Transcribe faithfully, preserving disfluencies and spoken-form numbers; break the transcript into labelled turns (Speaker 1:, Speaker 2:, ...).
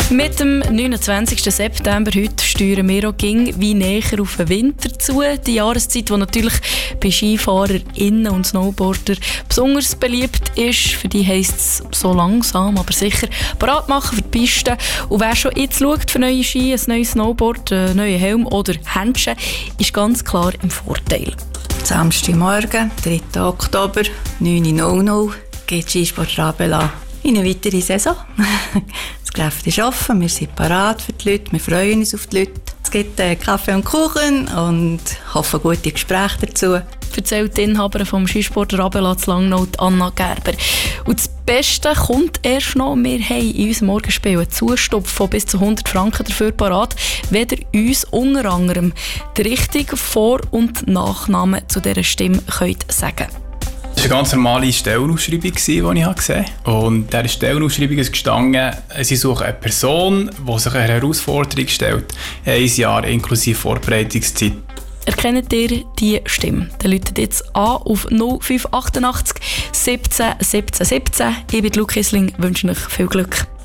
Speaker 1: Mit dem neunundzwanzigsten September heute steuern wir auch ging wie näher auf den Winter zu. Die Jahreszeit, die natürlich bei SkifahrerInnen und Snowboarder besonders beliebt ist. Für die heisst es so langsam, aber sicher bereit machen für die Piste. Und wer schon jetzt schaut für neue Ski, ein neues Snowboard, einen neuen Helm oder Händchen, ist ganz klar im Vorteil.
Speaker 2: Samstagmorgen, dritter Oktober, neun Uhr null null, geht Skisport Rabela in eine weitere Saison. Das Geschäft ist offen, wir sind parat für die Leute, wir freuen uns auf die Leute. Es gibt äh, Kaffee und Kuchen und hoffen gute Gespräche dazu.
Speaker 1: Erzählt die Inhaberin vom Skisport Rabela zu Langnau, Anna Gerber. Und das Beste kommt erst noch. Wir haben in unserem Morgenspiel einen Zustopf von bis zu hundert Franken dafür parat, wenn ihr uns unter anderem den richtigen Vor- und Nachnamen zu dieser Stimme könnt sagen.
Speaker 3: Das war eine ganz normale Stellenausschreibung, die ich gesehen habe. Und in dieser Stellenausschreibung ist gestanden, sie suchen eine Person, die sich eine Herausforderung stellt. Ein Jahr inklusive Vorbereitungszeit.
Speaker 1: Erkennt ihr die Stimme? Dann läutet jetzt an auf null fünf achtundachtzig siebzehn siebzehn siebzehn. Ich bin Luke Kissling, wünsche euch viel Glück.